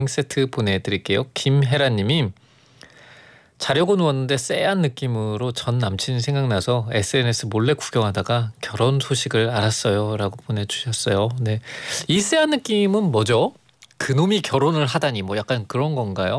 세트 보내드릴게요. 김혜라님이 자려고 누웠는데 쎄한 느낌으로 전 남친이 생각나서 SNS 몰래 구경하다가 결혼 소식을 알았어요 라고 보내주셨어요. 네, 이 쎄한 느낌은 뭐죠? 그놈이 결혼을 하다니 뭐 약간 그런 건가요?